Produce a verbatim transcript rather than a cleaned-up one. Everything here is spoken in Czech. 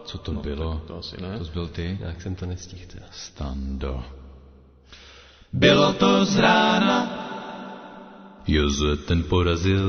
Co to no, bylo? To asi ne. To jsi byl ty? Jak jsem to nestihl teda. Stando. Bylo to z rána, Jozef ten porazil